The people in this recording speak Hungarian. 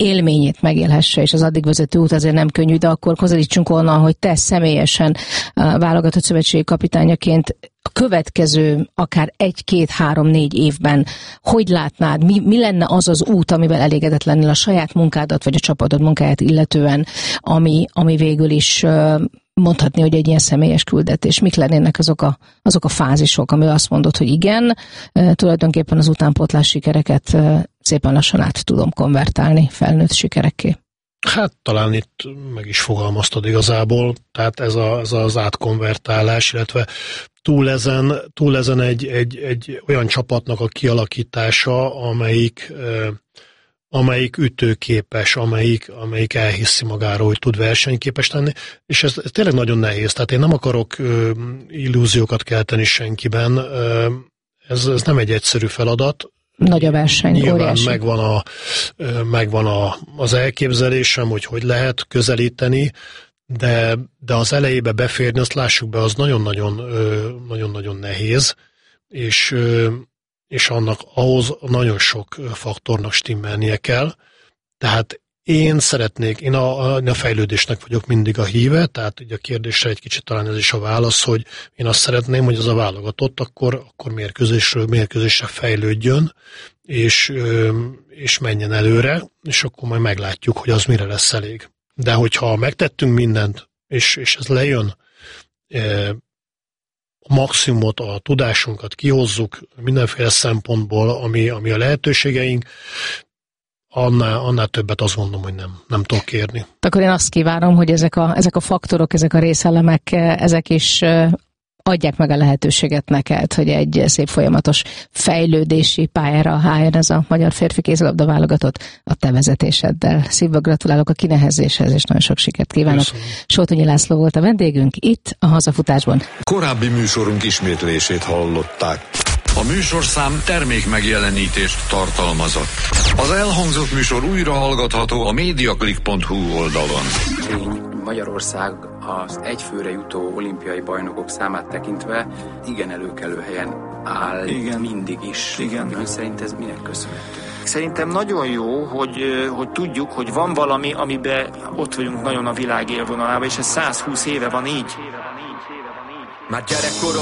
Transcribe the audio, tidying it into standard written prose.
élményét megélhesse, és az addig vezető út azért nem könnyű, de akkor közelítsünk onnan, hogy te személyesen válogatott szövetségi kapitányaként a következő akár 1, 2, 3, 4 évben hogy látnád, mi lenne az az út, amivel elégedett lennél a saját munkádat, vagy a csapatod munkáját illetően, ami végül is mondhatni, hogy egy ilyen személyes küldetés. Mik lennének azok a fázisok, amivel azt mondod, hogy igen, tulajdonképpen az utánpótlás sikereket szépen lassan át tudom konvertálni felnőtt sikerekké. Hát talán itt meg is fogalmaztad igazából, tehát ez az átkonvertálás, illetve túl ezen egy olyan csapatnak a kialakítása, amelyik ütőképes, amelyik elhiszi magáról, hogy tud versenyképes lenni, és ez tényleg nagyon nehéz. Tehát én nem akarok illúziókat kelteni senkiben, ez nem egy egyszerű feladat. Nagy a verseny, nyilván óriási. megvan az elképzelésem, hogy lehet közelíteni, de az elejébe beférni, azt lássuk be, az nagyon-nagyon nehéz, és ahhoz nagyon sok faktornak stimmelnie kell. Tehát én a fejlődésnek vagyok mindig a híve, tehát ugye a kérdésre egy kicsit talán ez is a válasz, hogy én azt szeretném, hogy az a válogatott akkor mérkőzésre fejlődjön, és menjen előre, és akkor majd meglátjuk, hogy az mire lesz elég. De hogyha megtettünk mindent, és ez lejön, a maximumot, a tudásunkat kihozzuk mindenféle szempontból, ami a lehetőségeink, annál többet azt gondolom, hogy nem tudok kérni. Akkor én azt kívánom, hogy ezek a faktorok, ezek a részelemek, ezek is adják meg a lehetőséget neked, hogy egy szép folyamatos fejlődési pályára álljon ez a magyar férfi kézilabda válogatott a te vezetéseddel. Szívből gratulálok a kinehezéshez, és nagyon sok sikert kívánok. Sótonyi László volt a vendégünk itt a Hazafutásban. Korábbi műsorunk ismétlését hallották. A műsorszám termék megjelenítést tartalmazott. Az elhangzott műsor újra hallgatható a mediaclick.hu oldalon. Magyarország az egyfőre jutó olimpiai bajnokok számát tekintve igen előkelő helyen áll, igen. Mindig is. Igen. Ön szerint ez minek köszönhető? Szerintem nagyon jó, hogy tudjuk, hogy van valami, amiben ott vagyunk nagyon a világ élvonalában, és ez 120 éve van így. Már gyerekkorom